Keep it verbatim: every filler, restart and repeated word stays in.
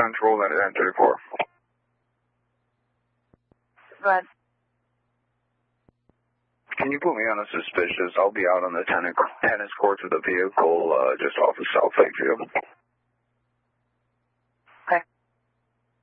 Central at nine thirty-four. Go ahead. Can you put me on a suspicious? I'll be out on the tennis, tennis courts with a vehicle uh, just off of South Lakeview.